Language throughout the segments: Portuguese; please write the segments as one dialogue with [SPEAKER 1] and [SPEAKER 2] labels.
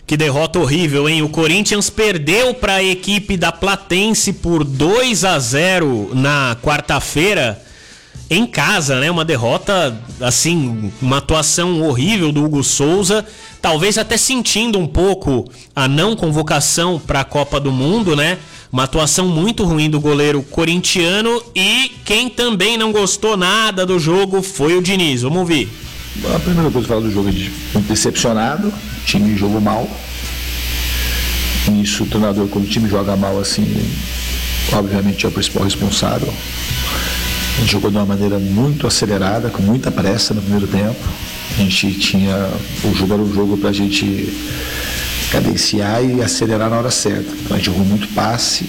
[SPEAKER 1] Que derrota horrível, hein? O Corinthians perdeu para a equipe da Platense por 2-0 na quarta-feira em casa, né? Uma derrota, assim, uma atuação horrível do Hugo Souza, talvez até sentindo um pouco a não convocação para a Copa do Mundo, né? Uma atuação muito ruim do goleiro corintiano, e quem também não gostou nada do jogo foi o Diniz. Vamos ouvir.
[SPEAKER 2] A primeira coisa que eu falo do jogo é de muito decepcionado, o time jogou mal. Isso, o treinador, quando o time joga mal assim, obviamente é o principal responsável. A gente jogou de uma maneira muito acelerada, com muita pressa no primeiro tempo. A gente tinha, o jogo era um jogo pra gente cadenciar e acelerar na hora certa. Então a gente jogou muito passe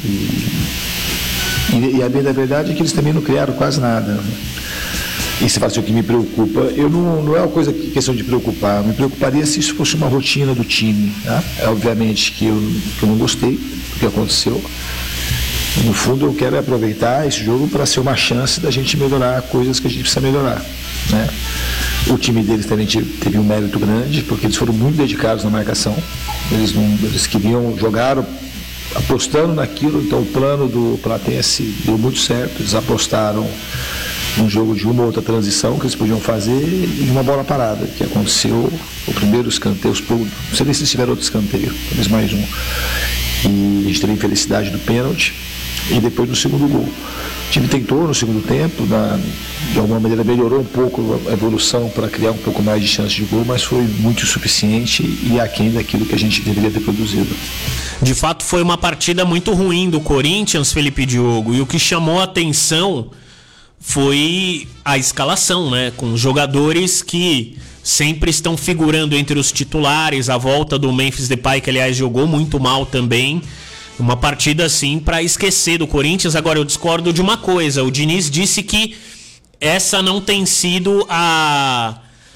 [SPEAKER 2] e a bem da verdade é que eles também não criaram quase nada. E você fala assim, o que me preocupa, não é uma coisa questão de preocupar, me preocuparia se isso fosse uma rotina do time, tá? É obviamente que eu não gostei do que aconteceu. No fundo eu quero aproveitar esse jogo para ser uma chance da gente melhorar coisas que a gente precisa melhorar, né? O time deles também teve um mérito grande, porque eles foram muito dedicados na marcação, eles queriam, jogaram apostando naquilo, então o plano do Platense deu muito certo, eles apostaram um jogo de uma ou outra transição que eles podiam fazer e uma bola parada, que aconteceu o primeiro escanteio, não sei nem se eles tiveram outro escanteio, talvez mais um, e a gente teve a infelicidade do pênalti, e depois no segundo gol. O time tentou no segundo tempo, de alguma maneira melhorou um pouco a evolução para criar um pouco mais de chance de gol, mas foi muito insuficiente e aquém daquilo que a gente deveria ter produzido.
[SPEAKER 1] De fato foi uma partida muito ruim do Corinthians, Felipe Diogo, e o que chamou a atenção foi a escalação, né? Com jogadores que sempre estão figurando entre os titulares, a volta do Memphis Depay, que aliás jogou muito mal também. Uma partida assim para esquecer do Corinthians. Agora eu discordo de uma coisa, o Diniz disse que essa não tem sido a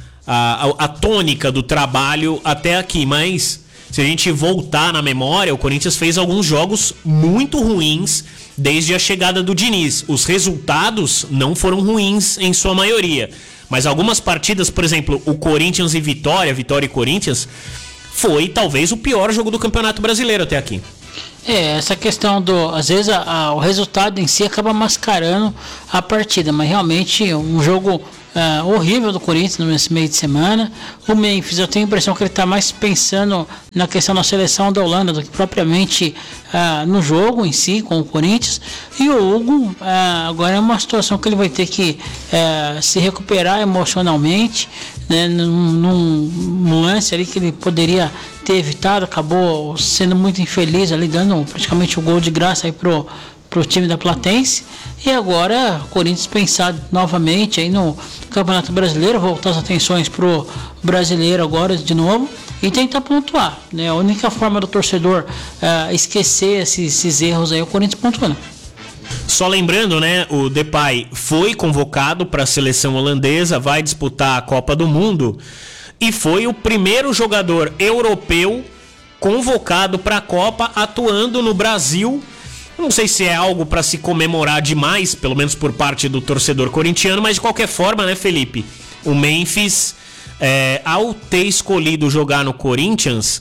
[SPEAKER 1] tônica do trabalho até aqui, mas se a gente voltar na memória, o Corinthians fez alguns jogos muito ruins desde a chegada do Diniz. Os resultados não foram ruins em sua maioria, mas algumas partidas, por exemplo, o Corinthians e Vitória e Corinthians, foi talvez o pior jogo do Campeonato Brasileiro até aqui.
[SPEAKER 3] Essa questão às vezes o resultado em si acaba mascarando a partida, mas realmente um jogo horrível do Corinthians nesse meio de semana. O Memphis, eu tenho a impressão que ele está mais pensando na questão da seleção da Holanda do que propriamente no jogo em si com o Corinthians. E o Hugo agora é uma situação que ele vai ter que se recuperar emocionalmente, né, num lance ali que ele poderia ter evitado, acabou sendo muito infeliz ali, dando praticamente o gol de graça aí pro time da Platense. E agora o Corinthians pensar novamente aí no Campeonato Brasileiro, voltar as atenções pro brasileiro agora de novo e tentar pontuar, né? A única forma do torcedor esquecer esses erros aí é o Corinthians pontuando.
[SPEAKER 1] Só lembrando, né, o Depay foi convocado para a seleção holandesa, vai disputar a Copa do Mundo e foi o primeiro jogador europeu convocado para a Copa atuando no Brasil. Não sei se é algo para se comemorar demais, pelo menos por parte do torcedor corintiano, mas de qualquer forma, né, Felipe? O Memphis, ao ter escolhido jogar no Corinthians,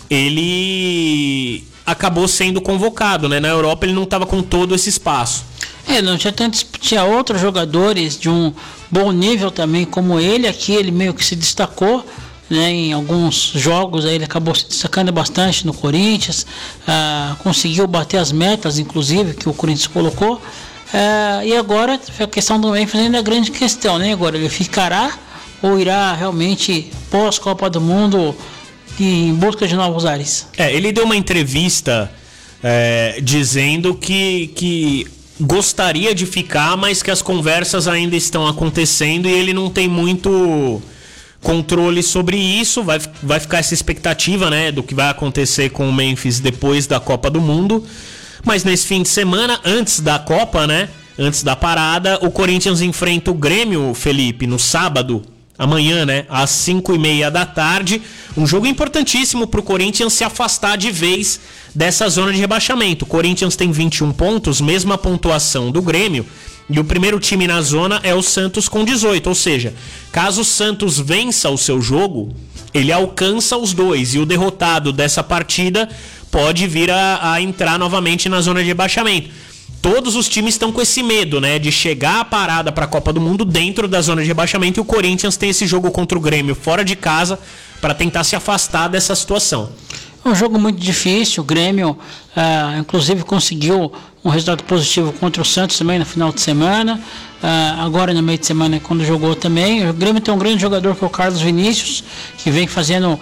[SPEAKER 1] ele acabou sendo convocado, né? Na Europa ele não estava com todo esse espaço.
[SPEAKER 3] Não tinha tantos, tinha outros jogadores de um bom nível também como ele. Aqui ele meio que se destacou, né, em alguns jogos aí ele acabou se destacando bastante no Corinthians, conseguiu bater as metas, inclusive, que o Corinthians colocou, e agora a questão do Memphis ainda é grande questão, né? Agora ele ficará ou irá realmente pós-Copa do Mundo em busca de novos ares?
[SPEAKER 1] Ele deu uma entrevista dizendo que gostaria de ficar, mas que as conversas ainda estão acontecendo e ele não tem muito controle sobre isso. Vai ficar essa expectativa, né, do que vai acontecer com o Memphis depois da Copa do Mundo. Mas nesse fim de semana, antes da Copa, né, antes da parada, o Corinthians enfrenta o Grêmio, Felipe, no sábado, amanhã, né, às 5h30 da tarde. Um jogo importantíssimo para o Corinthians se afastar de vez dessa zona de rebaixamento. O Corinthians tem 21 pontos, mesma pontuação do Grêmio. E o primeiro time na zona é o Santos com 18. Ou seja, caso o Santos vença o seu jogo, ele alcança os dois, e o derrotado dessa partida pode vir a entrar novamente na zona de rebaixamento. Todos os times estão com esse medo, né, de chegar a parada para a Copa do Mundo dentro da zona de rebaixamento, e o Corinthians tem esse jogo contra o Grêmio fora de casa para tentar se afastar dessa situação.
[SPEAKER 3] É um jogo muito difícil. O Grêmio, inclusive, conseguiu um resultado positivo contra o Santos também no final de semana. Agora no meio de semana, quando jogou também. O Grêmio tem um grande jogador que é o Carlos Vinícius, que vem fazendo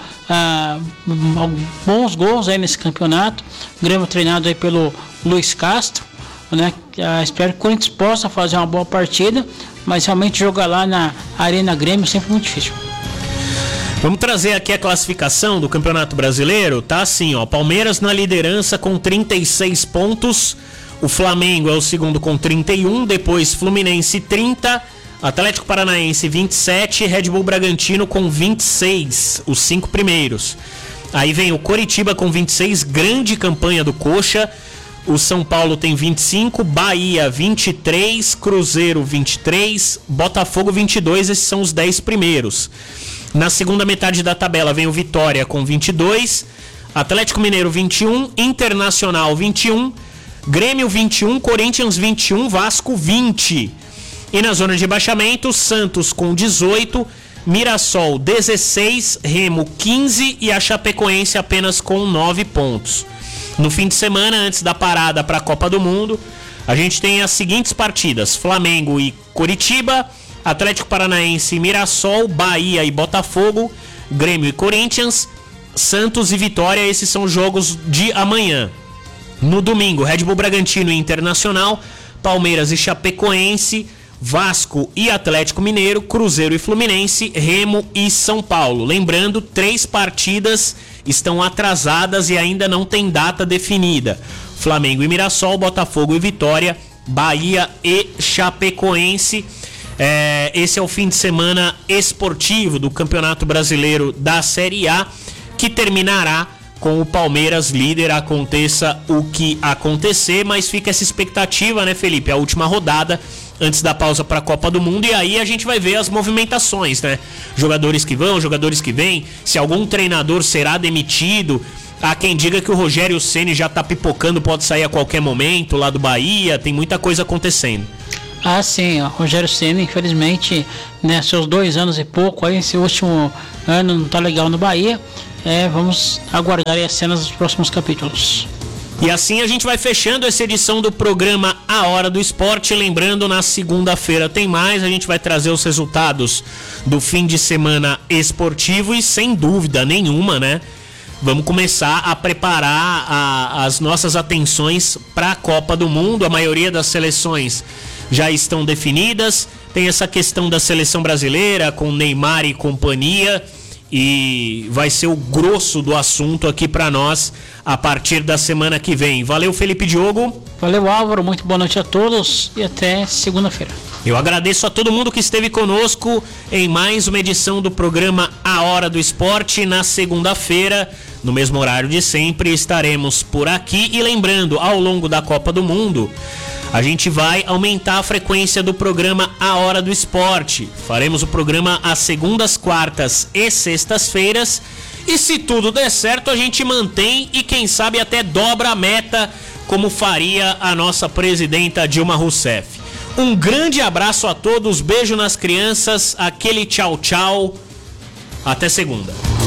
[SPEAKER 3] bons gols aí nesse campeonato. O Grêmio treinado aí pelo Luiz Castro, né? Espero que o Corinthians possa fazer uma boa partida, mas realmente jogar lá na Arena Grêmio é sempre muito difícil.
[SPEAKER 1] Vamos trazer aqui a classificação do Campeonato Brasileiro. Tá assim, ó, Palmeiras na liderança com 36 pontos, o Flamengo é o segundo com 31, depois Fluminense 30, Atlético Paranaense 27, Red Bull Bragantino com 26, os 5 primeiros. Aí vem o Coritiba com 26, grande campanha do Coxa. O São Paulo tem 25, Bahia 23, Cruzeiro 23, Botafogo 22, esses são os 10 primeiros. Na segunda metade da tabela vem o Vitória com 22, Atlético Mineiro 21, Internacional 21, Grêmio 21, Corinthians 21, Vasco 20. E na zona de rebaixamento, Santos com 18, Mirassol 16, Remo 15 e a Chapecoense apenas com 9 pontos. No fim de semana, antes da parada para a Copa do Mundo, a gente tem as seguintes partidas: Flamengo e Coritiba, Atlético Paranaense e Mirassol, Bahia e Botafogo, Grêmio e Corinthians, Santos e Vitória. Esses são os jogos de amanhã. No domingo, Red Bull Bragantino e Internacional, Palmeiras e Chapecoense, Vasco e Atlético Mineiro, Cruzeiro e Fluminense, Remo e São Paulo. Lembrando, 3 partidas estão atrasadas e ainda não tem data definida: Flamengo e Mirassol, Botafogo e Vitória, Bahia e Chapecoense. Esse é o fim de semana esportivo do Campeonato Brasileiro da Série A, que terminará com o Palmeiras líder, aconteça o que acontecer. Mas fica essa expectativa, né, Felipe? A última rodada antes da pausa para a Copa do Mundo, e aí a gente vai ver as movimentações, né? Jogadores que vão, jogadores que vêm, se algum treinador será demitido. Há quem diga que o Rogério Ceni já tá pipocando, pode sair a qualquer momento lá do Bahia, tem muita coisa acontecendo.
[SPEAKER 3] Ah, sim, o Rogério Ceni, infelizmente, né, seus 2 anos e pouco, aí esse último ano não tá legal no Bahia. Vamos aguardar as cenas dos próximos capítulos.
[SPEAKER 1] E assim a gente vai fechando essa edição do programa A Hora do Esporte. Lembrando, na segunda-feira tem mais, a gente vai trazer os resultados do fim de semana esportivo e, sem dúvida nenhuma, né, vamos começar a preparar as nossas atenções para a Copa do Mundo. A maioria das seleções já estão definidas. Tem essa questão da seleção brasileira com Neymar e companhia, e vai ser o grosso do assunto aqui para nós a partir da semana que vem. Valeu, Felipe Diogo.
[SPEAKER 3] Valeu, Álvaro. Muito boa noite a todos e até segunda-feira.
[SPEAKER 1] Eu agradeço a todo mundo que esteve conosco em mais uma edição do programa A Hora do Esporte. Na segunda-feira, no mesmo horário de sempre, estaremos por aqui. E lembrando, ao longo da Copa do Mundo, a gente vai aumentar a frequência do programa A Hora do Esporte. Faremos o programa às segundas, quartas e sextas-feiras. E se tudo der certo, a gente mantém e quem sabe até dobra a meta, como faria a nossa presidenta Dilma Rousseff. Um grande abraço a todos, beijo nas crianças, aquele tchau tchau. Até segunda.